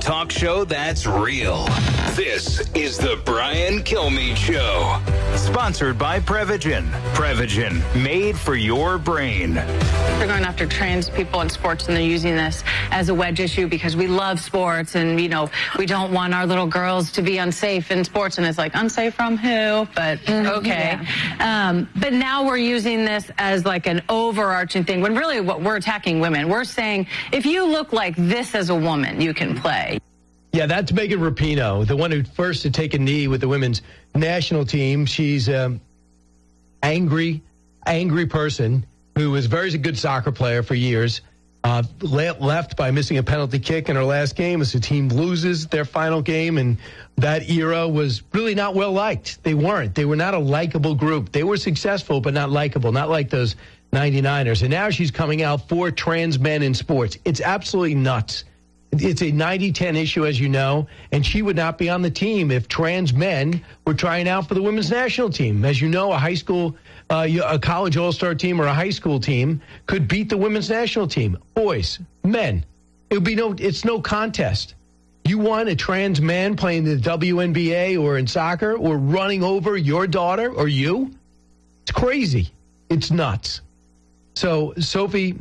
talk show that's real. This is the Brian Kilmeade Show. Sponsored by Prevagen. Prevagen, made for your brain. They're going after trans people in sports, and they're using this as a wedge issue because we love sports, and, you know, we don't want our little girls to be unsafe in sports. And it's like, unsafe from who? But okay. Yeah. But now we're using this as like an overarching thing, when really what we're attacking women. We're saying, if you look like this as a woman, you can play. Yeah, that's Megan Rapinoe, the one who first to take a knee with the women's national team. She's an angry person who was a very good soccer player for years, left by missing a penalty kick in her last game as the team loses their final game, and that era was really not well liked. They weren't. They were not a likable group. They were successful, but not likable, not like those 99ers. And now she's coming out for trans men in sports. It's absolutely nuts. It's a 90-10 issue, as you know, and she would not be on the team if trans men were trying out for the women's national team. As you know, a high school, a college all-star team or a high school team could beat the women's national team. Boys, men. It's no contest. You want a trans man playing the WNBA or in soccer or running over your daughter or you? It's crazy. It's nuts. So Sophie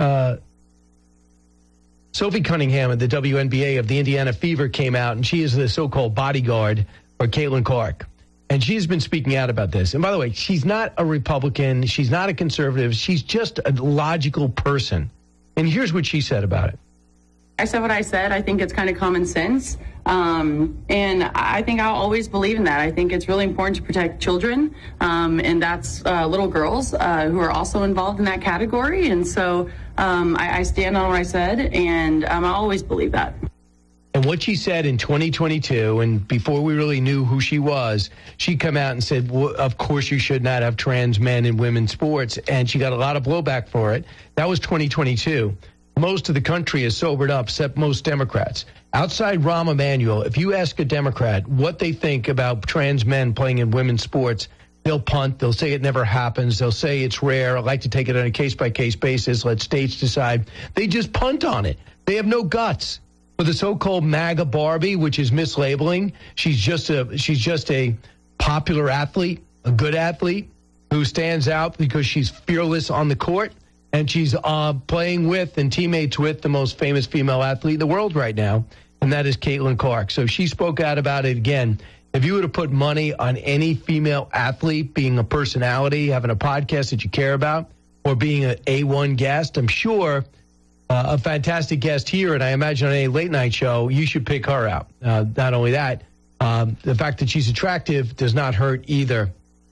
Cunningham at the WNBA of the Indiana Fever came out, and she is the so-called bodyguard for Caitlin Clark. And she's been speaking out about this. And by the way, she's not a Republican. She's not a conservative. She's just a logical person. And here's what she said about it. I said what I said. I think it's kind of common sense. And I think I'll always believe in that. I think it's really important to protect children. And that's little girls who are also involved in that category. And so I stand on what I said, and I always believe that. And what she said in 2022, and before we really knew who she was, she come out and said, well, of course you should not have trans men in women's sports. And she got a lot of blowback for it. That was 2022. Most of the country is sobered up, except most Democrats. Outside Rahm Emanuel, if you ask a Democrat what they think about trans men playing in women's sports, they'll punt. They'll say it never happens. They'll say it's rare. I'd like to take it on a case-by-case basis. Let states decide. They just punt on it. They have no guts. For the so-called MAGA Barbie, which is mislabeling, she's just a popular athlete, a good athlete who stands out because she's fearless on the court. And she's playing with and teammates with the most famous female athlete in the world right now, and that is Caitlin Clark. So she spoke out about it again. If you were to put money on any female athlete being a personality, having a podcast that you care about, or being an A1 guest, I'm sure a fantastic guest here, and I imagine on a late-night show, you should pick her out. Not only that, the fact that she's attractive does not hurt either.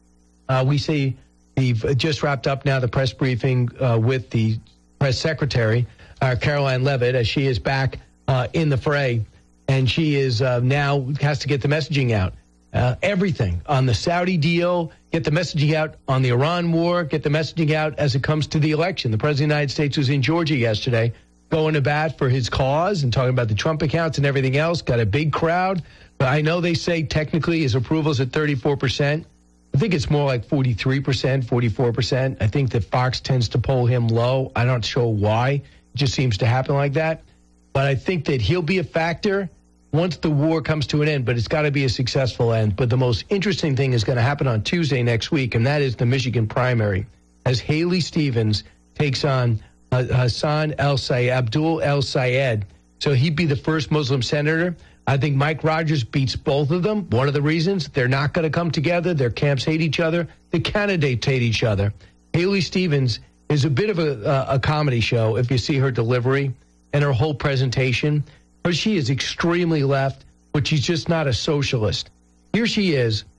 We see... We've just wrapped up now the press briefing with the press secretary, Caroline Leavitt, as she is back in the fray. And she is now has to get the messaging out. Everything on the Saudi deal, get the messaging out on the Iran war, get the messaging out as it comes to the election. The President of the United States was in Georgia yesterday going to bat for his cause and talking about the Trump accounts and everything else. Got a big crowd. But I know they say technically his approval is at 34%. I think it's more like 43%, 44%. I think that Fox tends to poll him low. I'm not sure why. It just seems to happen like that. But I think that he'll be a factor once the war comes to an end, but it's got to be a successful end. But the most interesting thing is going to happen on Tuesday next week, and that is the Michigan primary, as Haley Stevens takes on Hassan Abdul El Sayed. So he'd be the first Muslim senator. I think Mike Rogers beats both of them. One of the reasons they're not going to come together, their camps hate each other, the candidates hate each other. Haley Stevens is a bit of a comedy show if you see her delivery and her whole presentation. But she is extremely left, but she's just not a socialist. Here she is